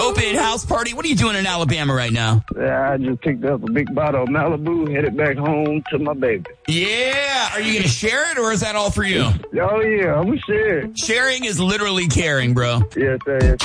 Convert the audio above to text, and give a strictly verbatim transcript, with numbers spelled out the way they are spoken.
Open house party. What are you doing in Alabama right now? Yeah, I just picked up a big bottle of Malibu, headed back home to my baby. Yeah. Are you going to share it, or is that all for you? Oh, yeah, I'm going to share it. Sharing is literally caring, bro. Yes, sir. Yes,